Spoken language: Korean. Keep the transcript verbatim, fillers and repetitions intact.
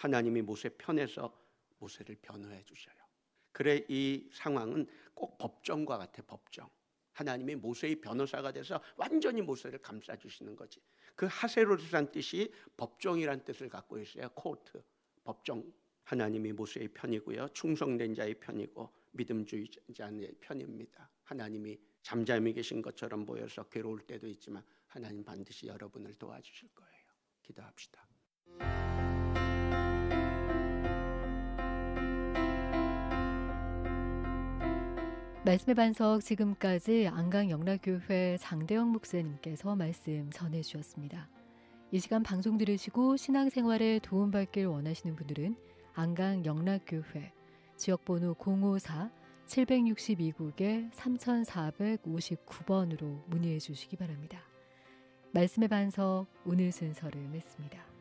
하나님이 모세 편에서 모세를 변호해 주셔요. 그래 이 상황은 꼭 법정과 같아. 법정. 하나님이 모세의 변호사가 돼서 완전히 모세를 감싸주시는 거지. 그 하세로스란 뜻이 법정이란 뜻을 갖고 있어요. 코트, 법정. 하나님이 모세의 편이고요, 충성된 자의 편이고 믿음주의자의 편입니다. 하나님이 잠잠히 계신 것처럼 보여서 괴로울 때도 있지만 하나님 반드시 여러분을 도와주실 거예요. 기도합시다. 말씀의 반석, 지금까지 안강영락교회 장대영 목사님께서 말씀 전해주셨습니다. 이 시간 방송 들으시고 신앙생활에 도움받길 원하시는 분들은 안강영락교회 지역번호 공오사 칠육이 국에 삼사오구구 번으로 문의해 주시기 바랍니다. 말씀의 반석, 오늘 순서를 맺습니다.